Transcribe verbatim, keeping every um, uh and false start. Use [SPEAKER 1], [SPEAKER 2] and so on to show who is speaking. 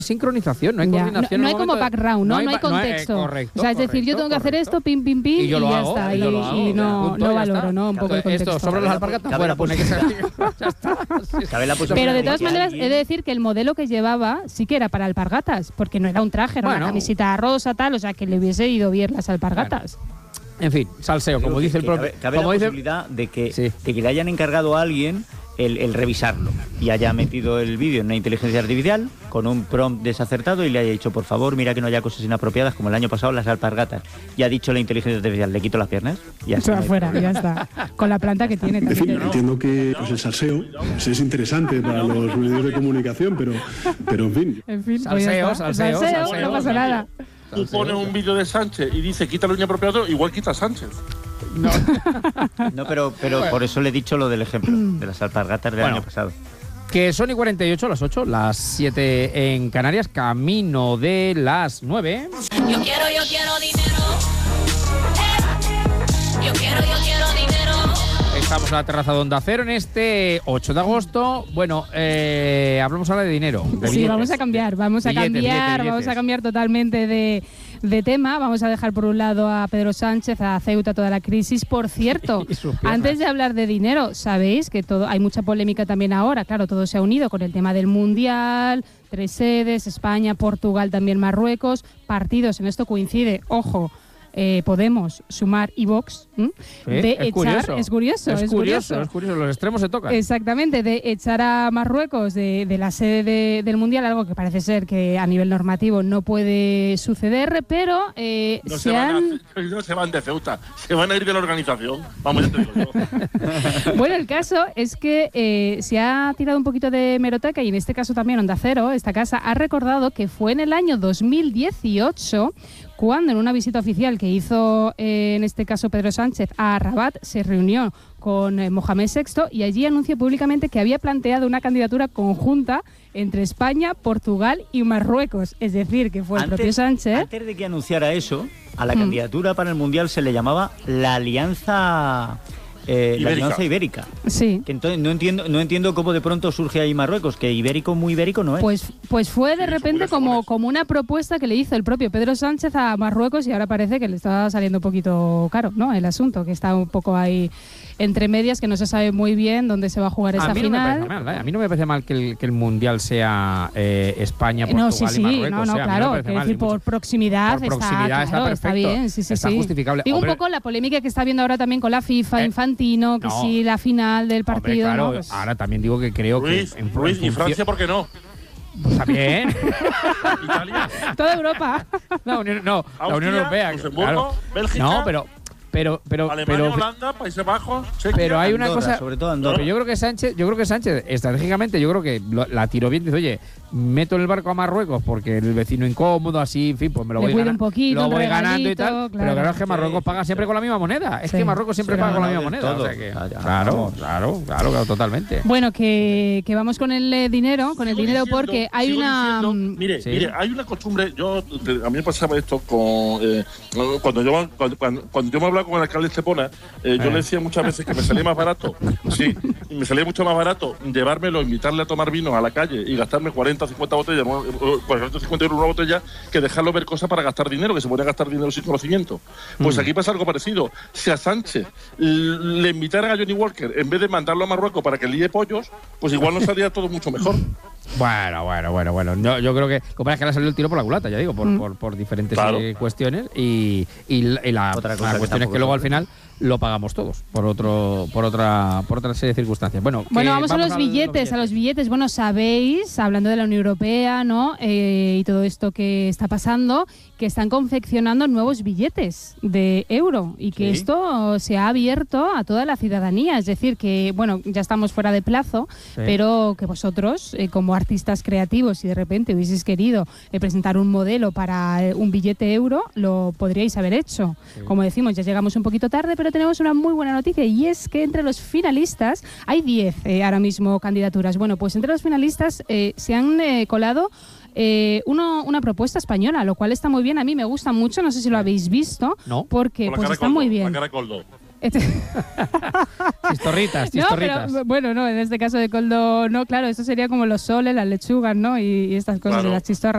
[SPEAKER 1] sincronización, no hay
[SPEAKER 2] ya.
[SPEAKER 1] coordinación.
[SPEAKER 2] No, no hay como background, ¿no? No hay, no hay contexto.
[SPEAKER 1] No hay, eh, correcto,
[SPEAKER 2] o sea, es
[SPEAKER 1] correcto,
[SPEAKER 2] decir, yo tengo
[SPEAKER 1] correcto.
[SPEAKER 2] que hacer esto, pim, pim, pim, y,
[SPEAKER 1] y, yo lo
[SPEAKER 2] ya
[SPEAKER 1] hago,
[SPEAKER 2] está.
[SPEAKER 1] Y,
[SPEAKER 2] y,
[SPEAKER 1] yo lo hago,
[SPEAKER 2] y no,
[SPEAKER 1] punto,
[SPEAKER 2] no valoro,
[SPEAKER 1] está.
[SPEAKER 2] ¿no? Un poco el contexto.
[SPEAKER 1] Esto, sobre las alpargatas, fuera, pone que se... ya está.
[SPEAKER 2] Pero de todas maneras, he de decir que el modelo que llevaba sí que era para alpargatas, porque no era un traje, era
[SPEAKER 1] bueno.
[SPEAKER 2] una camisita rosa, tal, o sea, que le hubiese ido bien las alpargatas.
[SPEAKER 1] Bueno. En fin, salseo, como
[SPEAKER 3] que,
[SPEAKER 1] dice el propio...
[SPEAKER 3] Cabe, cabe
[SPEAKER 1] como
[SPEAKER 3] la
[SPEAKER 1] dice...
[SPEAKER 3] posibilidad de que,
[SPEAKER 1] sí.
[SPEAKER 3] de que le hayan encargado a alguien el, el revisarlo y haya metido el vídeo en una inteligencia artificial con un prompt desacertado y le haya dicho, por favor, mira que no haya cosas inapropiadas como el año pasado las alpargatas. Y ha dicho la inteligencia artificial, le quito las piernas y ya
[SPEAKER 2] está. Afuera, ya está. Con la planta que tiene también.
[SPEAKER 4] En fin, entiendo que pues, el salseo pues, es interesante para los medios de comunicación, pero, pero en fin.
[SPEAKER 2] En fin,
[SPEAKER 1] salseo,
[SPEAKER 2] pues
[SPEAKER 1] salseo,
[SPEAKER 2] salseo,
[SPEAKER 1] salseo,
[SPEAKER 2] no pasa nada.
[SPEAKER 5] Tú pones un vídeo de Sánchez y dice quita lo inapropiado, igual quita a Sánchez.
[SPEAKER 1] No,
[SPEAKER 3] no pero, pero bueno. Por eso le he dicho lo del ejemplo de las alpargatas del
[SPEAKER 1] bueno,
[SPEAKER 3] año pasado.
[SPEAKER 1] Que son y cuarenta y ocho, las ocho, las siete en Canarias, camino de las nueve.
[SPEAKER 6] Yo quiero, yo quiero dinero. Eh. Yo quiero, yo quiero dinero.
[SPEAKER 1] Estamos en la terraza de Onda Cero en este ocho de agosto. Bueno, eh, hablamos ahora de dinero. De
[SPEAKER 2] sí,
[SPEAKER 1] billetes.
[SPEAKER 2] vamos a cambiar, vamos
[SPEAKER 1] billetes,
[SPEAKER 2] a cambiar,
[SPEAKER 1] billetes, billetes.
[SPEAKER 2] vamos a cambiar totalmente de, de tema. Vamos a dejar por un lado a Pedro Sánchez, a Ceuta, toda la crisis. Por cierto, antes de hablar de dinero, sabéis que todo hay mucha polémica también ahora. Claro, todo se ha unido con el tema del Mundial, tres sedes, España, Portugal, también Marruecos. Partidos, en esto coincide, ojo, Eh, Podemos, Sumar y Vox, ¿m?
[SPEAKER 1] ¿Sí?
[SPEAKER 2] de
[SPEAKER 1] es
[SPEAKER 2] echar,
[SPEAKER 1] curioso.
[SPEAKER 2] es curioso,
[SPEAKER 1] es,
[SPEAKER 2] es
[SPEAKER 1] curioso,
[SPEAKER 2] curioso,
[SPEAKER 1] es curioso, los extremos se tocan.
[SPEAKER 2] Exactamente, de echar a Marruecos de, de la sede de, del Mundial, algo que parece ser que a nivel normativo no puede suceder, pero eh,
[SPEAKER 5] no,
[SPEAKER 2] se,
[SPEAKER 5] se
[SPEAKER 2] han...
[SPEAKER 5] van a, no se van de Ceuta, se van a ir de la organización. Vamos, ya te digo yo.
[SPEAKER 2] Bueno, el caso es que eh, se ha tirado un poquito de meroteca y en este caso también Onda Cero, esta casa, ha recordado que fue en el año dos mil dieciocho cuando en una visita oficial que hizo, eh, en este caso Pedro Sánchez, a Rabat, se reunió con eh, Mohamed sexto y allí anunció públicamente que había planteado una candidatura conjunta entre España, Portugal y Marruecos. Es decir, que fue el
[SPEAKER 3] antes,
[SPEAKER 2] propio Sánchez.
[SPEAKER 3] Antes de que anunciara eso, a la
[SPEAKER 2] mm.
[SPEAKER 3] candidatura para el Mundial se le llamaba la Alianza... Eh, la Alianza Ibérica.
[SPEAKER 2] Sí.
[SPEAKER 3] Que entonces no entiendo, no entiendo cómo de pronto surge ahí Marruecos, que ibérico muy ibérico no es.
[SPEAKER 2] Pues, pues fue de
[SPEAKER 5] sí,
[SPEAKER 2] repente como, como una propuesta que le hizo el propio Pedro Sánchez a Marruecos y ahora parece que le está saliendo un poquito caro, ¿no? El asunto, que está un poco ahí entre medias, que no se sabe muy bien dónde se va a jugar esa
[SPEAKER 1] a mí
[SPEAKER 2] final.
[SPEAKER 1] No me parece mal, ¿eh? A mí no me parece mal que el, que el Mundial sea eh, España, Portugal
[SPEAKER 2] no, sí, sí,
[SPEAKER 1] y Marruecos.
[SPEAKER 2] no, no,
[SPEAKER 1] o sea,
[SPEAKER 2] claro,
[SPEAKER 1] no
[SPEAKER 2] es decir, por proximidad,
[SPEAKER 1] por proximidad
[SPEAKER 2] está,
[SPEAKER 1] está,
[SPEAKER 2] claro,
[SPEAKER 1] perfecto,
[SPEAKER 2] está bien, sí, sí,
[SPEAKER 1] está
[SPEAKER 2] sí.
[SPEAKER 1] justificable.
[SPEAKER 2] Digo
[SPEAKER 1] Hombre,
[SPEAKER 2] un poco la polémica que está habiendo ahora también con la FIFA,
[SPEAKER 1] eh,
[SPEAKER 2] Infantino, que
[SPEAKER 1] no.
[SPEAKER 2] si la final del partido.
[SPEAKER 1] Hombre, claro,
[SPEAKER 2] ¿no? Pues,
[SPEAKER 1] ahora también digo que creo
[SPEAKER 5] Ruiz,
[SPEAKER 1] que en,
[SPEAKER 5] Ruiz
[SPEAKER 1] en
[SPEAKER 5] y Francia, ¿por qué no?
[SPEAKER 1] Pues también.
[SPEAKER 5] Italia.
[SPEAKER 2] toda Europa.
[SPEAKER 1] La Unión, no,
[SPEAKER 5] Austria,
[SPEAKER 1] la Unión Europea.
[SPEAKER 5] Luxemburgo,
[SPEAKER 1] Claro.
[SPEAKER 5] Bélgica.
[SPEAKER 1] No, pero pero pero
[SPEAKER 5] Alemania,
[SPEAKER 1] pero
[SPEAKER 5] Holanda, Países Bajos, Chequia.
[SPEAKER 1] pero hay una
[SPEAKER 3] Andorra,
[SPEAKER 1] cosa,
[SPEAKER 3] sobre todo Andorra.
[SPEAKER 1] pero yo creo que Sánchez, yo creo que Sánchez estratégicamente, yo creo que lo, la tiró bien, dice, oye, meto en el barco a Marruecos porque el vecino incómodo, así, en fin, pues me lo
[SPEAKER 2] Le
[SPEAKER 1] voy
[SPEAKER 2] cuido
[SPEAKER 1] ganando,
[SPEAKER 2] un poquito,
[SPEAKER 1] lo
[SPEAKER 2] un
[SPEAKER 1] voy ganando y
[SPEAKER 2] regalito,
[SPEAKER 1] tal,
[SPEAKER 2] claro.
[SPEAKER 1] pero claro, es que Marruecos
[SPEAKER 3] Sí,
[SPEAKER 1] paga
[SPEAKER 3] sí,
[SPEAKER 1] siempre
[SPEAKER 3] sí.
[SPEAKER 1] con la misma moneda, es
[SPEAKER 2] Sí.
[SPEAKER 1] que Marruecos siempre
[SPEAKER 3] Sí,
[SPEAKER 1] paga con la
[SPEAKER 3] no,
[SPEAKER 1] misma
[SPEAKER 3] del
[SPEAKER 1] moneda,
[SPEAKER 3] todo.
[SPEAKER 1] o sea que,
[SPEAKER 3] Ah, ya,
[SPEAKER 1] claro,
[SPEAKER 3] vamos.
[SPEAKER 1] claro, claro, claro, totalmente.
[SPEAKER 2] Bueno, que, que vamos con el eh, dinero, con el
[SPEAKER 5] Sigo
[SPEAKER 2] dinero
[SPEAKER 5] diciendo-
[SPEAKER 2] porque hay
[SPEAKER 5] sigo
[SPEAKER 2] una...
[SPEAKER 5] diciendo-
[SPEAKER 2] mm,
[SPEAKER 5] mire,
[SPEAKER 1] Sí.
[SPEAKER 5] mire, hay una costumbre, yo te- a mí me pasaba esto con eh, cuando yo cuando, cuando, cuando yo me hablaba con el alcalde Estepona, eh, yo
[SPEAKER 1] Eh.
[SPEAKER 5] le decía muchas veces que me salía más barato, sí, y me salía mucho más barato llevármelo, invitarle a tomar vino a la calle y gastarme cuarenta, cincuenta botellas, no, eh, cuarenta, cincuenta euros una botella, que dejarlo ver cosas para gastar dinero, que se podía gastar dinero sin conocimiento. Pues
[SPEAKER 1] Mm.
[SPEAKER 5] aquí pasa algo parecido. Si a Sánchez l- le invitaran a Johnny Walker en vez de mandarlo a Marruecos para que líe pollos, pues igual nos salía todo mucho mejor.
[SPEAKER 1] Bueno, bueno, bueno, bueno. No, yo creo que, como es que le ha salido el tiro por la culata, ya digo, por,
[SPEAKER 2] Mm.
[SPEAKER 1] por, por diferentes
[SPEAKER 5] Claro.
[SPEAKER 1] eh, cuestiones y, y la, y la-
[SPEAKER 3] Otra cosa
[SPEAKER 1] la
[SPEAKER 3] que
[SPEAKER 1] cuestión es
[SPEAKER 3] tampoco
[SPEAKER 1] que luego al
[SPEAKER 3] sorprende.
[SPEAKER 1] final lo pagamos todos por otro, por otra, por otra serie de circunstancias. Bueno, que
[SPEAKER 2] Bueno, vamos, a los
[SPEAKER 1] al-
[SPEAKER 2] billetes, a los billetes. Bueno, sabéis, hablando de la Unión Europea, ¿no? Eh, y todo esto que está pasando, que están confeccionando nuevos billetes de euro y que
[SPEAKER 3] Sí.
[SPEAKER 2] esto se ha abierto a toda la ciudadanía. Es decir, que, bueno, ya estamos fuera de plazo,
[SPEAKER 1] Sí.
[SPEAKER 2] pero que vosotros, eh, como artistas creativos, si de repente hubieseis querido eh, presentar un modelo para eh, un billete euro, lo podríais haber hecho.
[SPEAKER 1] Sí.
[SPEAKER 2] Como decimos, ya llegamos un poquito tarde, pero tenemos una muy buena noticia y es que entre los finalistas hay diez eh, ahora mismo candidaturas. Bueno, pues entre los finalistas eh, se han eh, colado eh, uno, una propuesta española, lo cual está muy bien. A mí me gusta mucho, no sé si lo habéis visto,
[SPEAKER 1] No.
[SPEAKER 2] porque
[SPEAKER 5] Con la
[SPEAKER 2] pues
[SPEAKER 5] cara
[SPEAKER 2] está
[SPEAKER 5] Coldo,
[SPEAKER 2] muy bien.
[SPEAKER 5] La cara de Coldo.
[SPEAKER 2] Este-
[SPEAKER 1] Chistorritas,
[SPEAKER 2] No,
[SPEAKER 1] chistorritas.
[SPEAKER 2] pero bueno, no, en este caso de Coldo, no, claro, esto sería como los soles, las lechugas, ¿no? Y, y estas cosas
[SPEAKER 5] Claro.
[SPEAKER 2] de las chistorras.